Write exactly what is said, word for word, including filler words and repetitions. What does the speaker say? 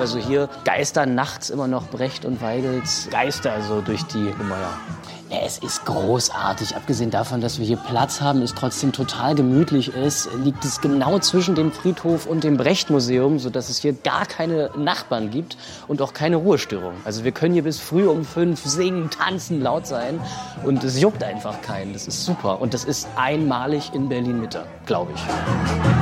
Also hier geistern nachts immer noch Brecht und Weigels Geister so durch die Gemäuer. Ja, es ist großartig. Abgesehen davon, dass wir hier Platz haben, es trotzdem total gemütlich ist, liegt es genau zwischen dem Friedhof und dem Brecht-Museum, sodass es hier gar keine Nachbarn gibt und auch keine Ruhestörung. Also wir können hier bis früh um fünf singen, tanzen, laut sein und es juckt einfach keinen. Das ist super und das ist einmalig in Berlin-Mitte, glaube ich.